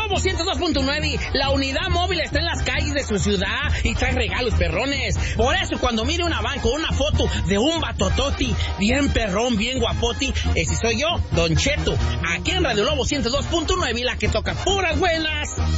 Lobo 102.9, la unidad móvil está en las calles de su ciudad y trae regalos perrones. Por eso cuando mire una van con una foto de un batototi, bien perrón, bien guapoti, ese soy yo, Don Cheto, aquí en Radio Lobo 102.9, la que toca puras buenas.